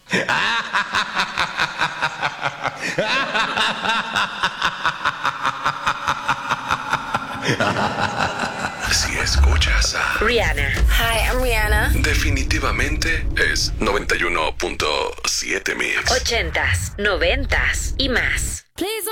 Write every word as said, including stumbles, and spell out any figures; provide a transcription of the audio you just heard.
Si escuchas a Rihanna. Hi, I'm Rihanna. definitivamente es noventa y uno punto siete Mix. Ochentas, noventas y más. Please